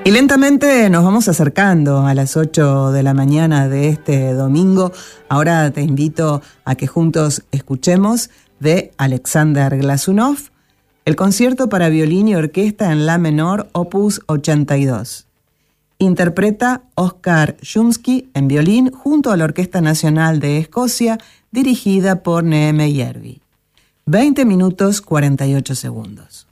Y lentamente nos vamos acercando a las 8 de la mañana de este domingo. Ahora te invito a que juntos escuchemos de Alexander Glazunov el concierto para violín y orquesta en la menor, opus 82. Interpreta Oskar Shumsky en violín junto a la Orquesta Nacional de Escocia, dirigida por Neeme Järvi. 20 minutos 48 segundos.